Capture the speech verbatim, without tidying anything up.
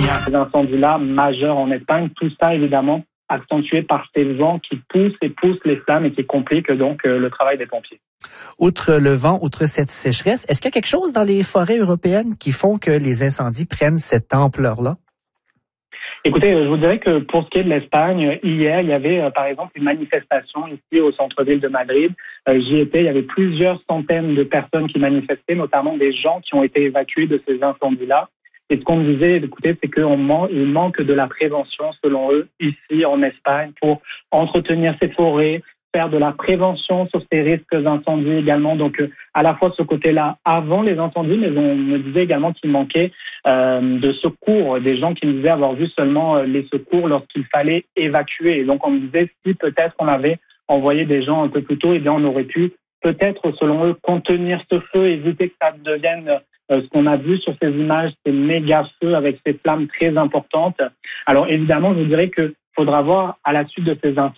a ces incendies-là majeurs en Espagne. Tout ça, évidemment, accentué par ces vents qui poussent et poussent les flammes et qui compliquent donc euh, le travail des pompiers. Outre le vent, outre cette sécheresse, est-ce qu'il y a quelque chose dans les forêts européennes qui font que les incendies prennent cette ampleur-là? Écoutez, je vous dirais que pour ce qui est de l'Espagne, hier, il y avait euh, par exemple une manifestation ici au centre-ville de Madrid. Euh, j'y étais, il y avait plusieurs centaines de personnes qui manifestaient, notamment des gens qui ont été évacués de ces incendies-là. Et ce qu'on me disait, écoutez, c'est qu'il man- manque de la prévention, selon eux, ici en Espagne, pour entretenir ces forêts, faire de la prévention sur ces risques d'incendie également. Donc, euh, à la fois ce côté-là avant les incendies, mais on me disait également qu'il manquait euh, de secours, des gens qui me disaient avoir vu seulement euh, les secours lorsqu'il fallait évacuer. Et donc, on me disait si peut-être on avait envoyé des gens un peu plus tôt, eh bien, on aurait pu peut-être, selon eux, contenir ce feu, éviter que ça devienne euh, ce qu'on a vu sur ces images, ces méga feux avec ces flammes très importantes. Alors, évidemment, je vous dirais que faudra voir à la suite de ces incendies